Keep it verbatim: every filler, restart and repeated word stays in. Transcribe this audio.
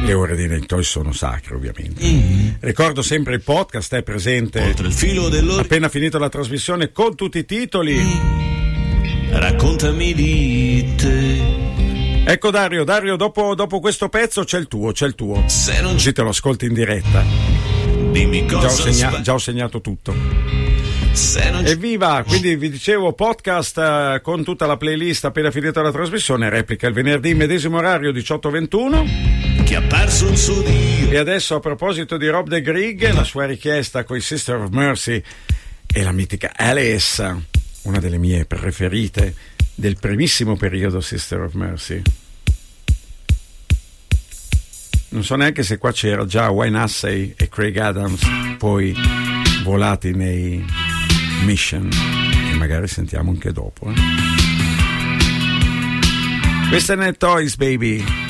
Le ore dei Night Toys sono sacre, ovviamente. Mm. Ricordo sempre il podcast è presente oltre il filo dell'ora. Appena finito la trasmissione con tutti i titoli. Mm. Raccontami di te. Ecco Dario, Dario, dopo, dopo questo pezzo c'è il tuo, c'è il tuo. Se non Così te lo ascolti in diretta. Dimmi cosa già ho, segna- sbag- già ho segnato tutto. Se non Evviva, quindi vi dicevo podcast uh, con tutta la playlist appena finita la trasmissione, replica il venerdì medesimo orario diciotto ventuno. Che ha perso un suo dio. E adesso a proposito di Rob de Grieg, la sua richiesta con i Sister of Mercy e la mitica Alice, una delle mie preferite del primissimo periodo Sister of Mercy. Non so neanche se qua c'era già Wayne Hussey e Craig Adams, poi volati nei Mission, che magari sentiamo anche dopo. Eh? Questa è Night Toys, baby.